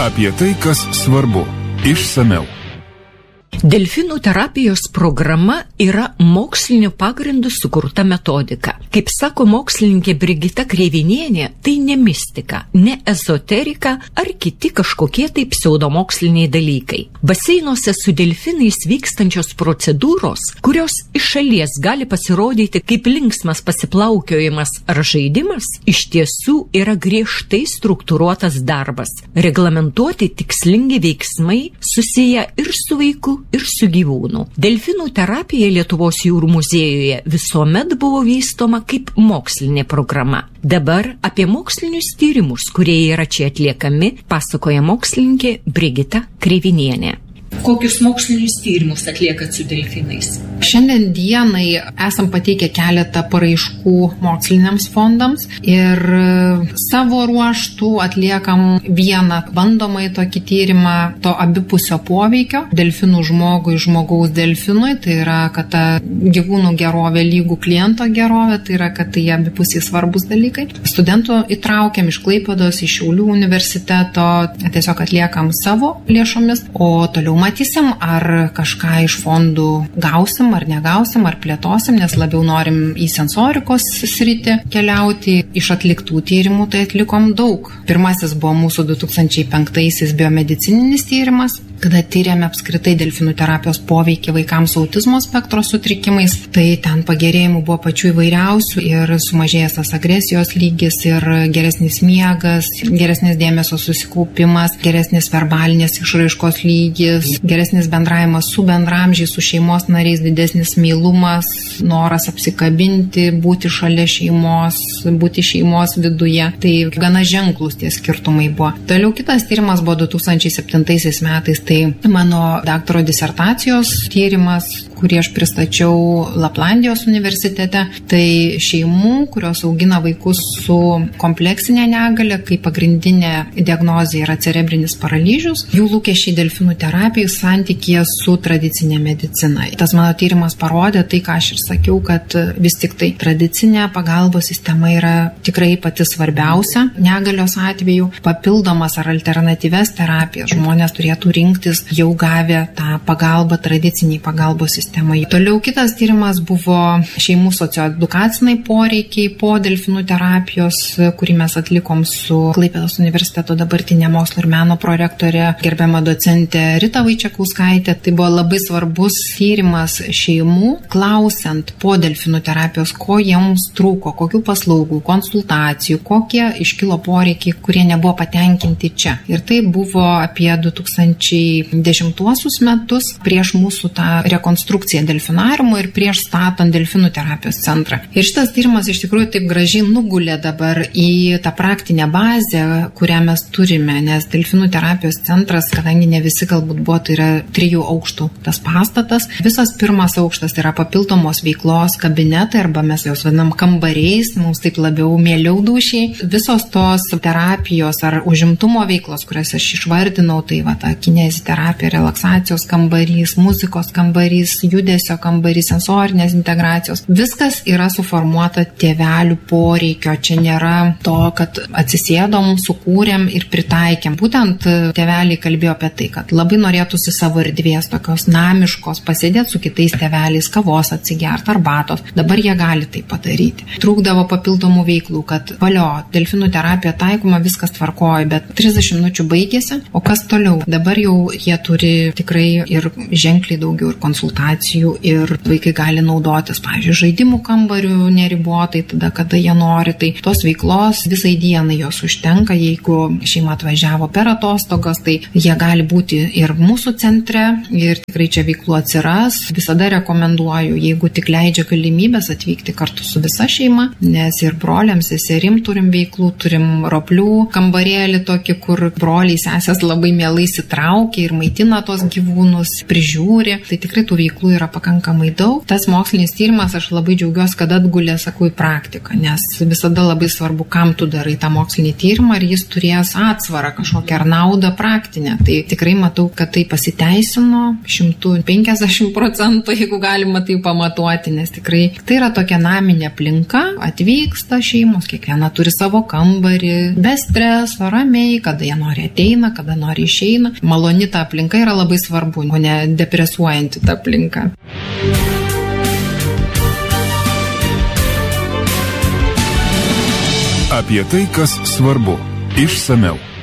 Apie tai, kas svarbu. Išsamiau. Delfinų terapijos programa yra moksliniu pagrindu sukurta metodika. Kaip sako mokslininkė Brigita Kreivinienė, tai ne mistika, ne ezoterika ar kiti kažkokie tai pseudomoksliniai dalykai. Baseinuose su delfinais vykstančios procedūros, kurios iš šalies gali pasirodyti kaip linksmas pasiplaukiojimas ar žaidimas, iš tiesų yra griežtai struktūruotas darbas. Reglamentuoti tikslingi veiksmai susiję ir su vaiku, ir su gyvūnu. Delfinų terapija Lietuvos jūrų muziejuje visuomet buvo vystoma kaip mokslinė programa. Dabar apie mokslinius tyrimus, kurie yra čia atliekami, pasakoja mokslininkė Brigita Kreivinienė. Kokius mokslinius tyrimus atliekat su delfinais? Šiandien dienai esam pateikę keletą paraiškų moksliniams fondams ir savo ruoštų atliekam vieną bandomąjį tokį tyrimą to abipusio poveikio delfinų žmogui, žmogaus delfinui, tai yra, kad ta gyvūnų gerovė lygų kliento gerovė, tai yra, kad tai abipusiai svarbus dalykai. Studentų įtraukiam iš Klaipėdos, iš Šiaulių universiteto, tiesiog atliekam savo lėšomis, o toliau matysim, ar kažką iš fondų gausim, ar negausim, ar plėtosim, nes labiau norim į sensorikos sritį keliauti. Iš atliktų tyrimų tai atlikom daug. Pirmasis buvo mūsų 2005 biomedicininis tyrimas, kada tyrėme apskritai delfinų terapijos poveikį vaikams su autizmo spektro sutrikimais. Tai ten pagerėjimų buvo pačių įvairiausių ir sumažėjęs tas agresijos lygis, ir geresnis miegas, geresnis dėmesio susikaupimas, geresnis verbalinės išraiškos lygis, geresnis bendravimas su bendramžiais, su šeimos nariais, didesnis meilumas, noras apsikabinti, būti šalia šeimos, būti šeimos viduje. Tai gana ženklus tie skirtumai buvo. Toliau kitas tyrimas buvo 2007 metais. Tai mano daktaro disertacijos tyrimas, kurį aš pristačiau Laplandijos universitete, tai šeimų, kurios augina vaikus su kompleksinė negalia, kai pagrindinė diagnozė yra cerebrinis paralyžius, jų lūkesčiai delfinų terapijai santykėje su tradicinė medicina. Tas mano tyrimas parodė tai, ką aš ir sakiau, kad vis tik tai tradicinė pagalbos sistema yra tikrai pati svarbiausia negalios atveju. Papildomas ar alternatyves terapijas žmonės turėtų rinktis jau gavę tą pagalbą tradiciniai pagalbos sistemai. Toliau kitas tyrimas buvo šeimų socioedukaciniai poreikiai po delfinų terapijos, kurį mes atlikom su Klaipėdos universiteto dabartinė mokslo ir meno prorektorė, gerbiama docentė Rita Vaičiakauskaitė. Tai buvo labai svarbus tyrimas šeimų, klausiant po delfinų terapijos, ko jiems trūko, kokių paslaugų, konsultacijų, kokie iškilo poreikiai, kurie nebuvo patenkinti čia. Ir tai buvo apie 2010 metus prieš mūsų tą rekonstrukciją delfinariumo ir prieš statant delfinų terapijos centrą. Ir šitas tyrimas iš tikrųjų taip gražiai nugulė dabar į tą praktinę bazę, kurią mes turime, nes delfinų terapijos centras, kadangi ne visi galbūt buvo, tai yra 3 aukštų tas pastatas. Visas pirmas aukštas yra papildomos veiklos kabinetai, arba mes juos vadinam kambariais, mums taip labiau mieliau dūšiai. Visos tos terapijos ar užimtumo veiklos, kurias aš išvardinau, tai va ta kineziterapija, relaksacijos kambarys, muzikos kambarys, judesio kambarys, sensorinės integracijos. Viskas yra suformuota tėvelių poreikio. Čia nėra to, kad atsisėdom, sukūrėm ir pritaikėm. Būtent tėveliai kalbėjo apie tai, kad labai norėtųsi savo erdvės tokios namiškos, pasėdėti su kitais tėveliais, kavos atsigert, arbatos. Dabar jie gali tai padaryti. Trūkdavo papildomų veiklų, kad valio, delfinų terapija taikoma, viskas tvarkoja, bet 30 minučių baigėsi, o kas toliau? Dabar jau jie turi tikrai ir ženkliai daugiau ir konsultacijų, ir vaikai gali naudotis, pavyzdžiui, žaidimų kambarių neribotai, tada, kada jie nori. Tai tos veiklos visai dienai jos užtenka. Jeigu šeima atvažiavo per atostogas, tai jie gali būti ir mūsų centre, ir tikrai čia veiklų atsiras. Visada rekomenduoju, jeigu tik leidžia galimybės, atvykti kartu su visa šeima, nes ir broliams, seserim turim veiklų, turim roplių kambarėlį tokį, kur broliai, sesės labai mielai įsitraukia ir maitina tos gyvūnus, prižiūri. Tai tikrai tų veiklų tikslų yra pakankamai daug. Tas mokslinis tyrimas, aš labai džiaugiuosi, kad atgulė, sakau, į praktiką, nes visada labai svarbu, kam tu darai tą mokslinį tyrimą, ar jis turės atsvarą kažkokią ar naudą praktinę. Tai tikrai matau, kad tai pasiteisino 150%, jeigu galima tai pamatuoti, nes tikrai tai yra tokia naminė aplinka, atvyksta šeimos, kiekviena turi savo kambarį, be streso, ramiai, kada jie nori ateina, kada nori išeina. Maloni ta aplinka yra labai svarbu, o ne depresuojanti ta aplinka. Apie tai, kas svarbu. Išsamiau.